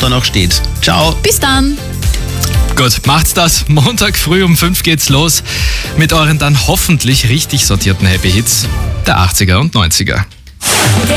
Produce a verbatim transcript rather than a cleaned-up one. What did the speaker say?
dann auch steht. Ciao. Bis dann. Gut, macht's das. Montag früh um fünf geht's los mit euren dann hoffentlich richtig sortierten Happy Hits der achtziger und neunziger.